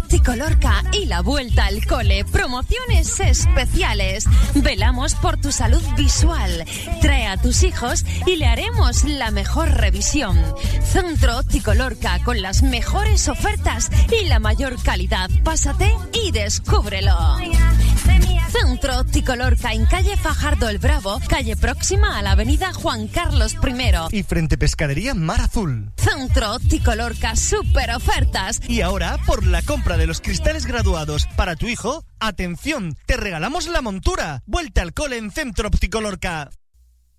Óptico Lorca y la vuelta al cole. Promociones especiales. Velamos por tu salud visual. Trae a tus hijos y le haremos la mejor revisión. Centro Óptico Lorca con las mejores ofertas y la mayor calidad. Pásate y descúbrelo. Centro Óptico Lorca en calle Fajardo el Bravo, calle próxima a la avenida Juan Carlos I. Y frente Pescadería Mar Azul. Centro Óptico Lorca, super ofertas. Y ahora, por la compra de los cristales graduados para tu hijo, atención, te regalamos la montura. Vuelta al cole en Centro Óptico Lorca.